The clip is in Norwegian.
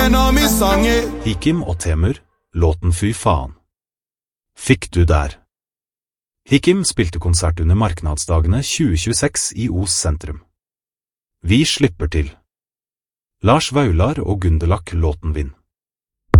en av min sanger. Hikim og Temur, låten Fy faen. Fikk du der? Hikim spilte konsert under marknadsdagene 2026 i Os sentrum. Vi slipper til. Lars Vaular og Gunderlach låten Vinn.